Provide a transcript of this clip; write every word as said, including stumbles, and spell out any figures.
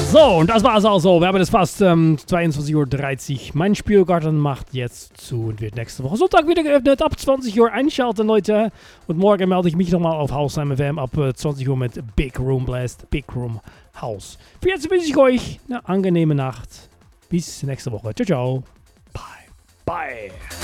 So, und das war's auch so. Wir haben jetzt fast ähm, zweiundzwanzig Uhr dreißig. Mein Spielgarten macht jetzt zu und wird nächste Woche Sonntag wieder geöffnet. Ab zwanzig Uhr einschalten, Leute. Und morgen melde ich mich nochmal auf Hausheim F M ab äh, zwanzig Uhr mit Big Room Blast, Big Room House. Für jetzt wünsche ich euch eine angenehme Nacht. Bis nächste Woche. Ciao, ciao. Bye. Bye.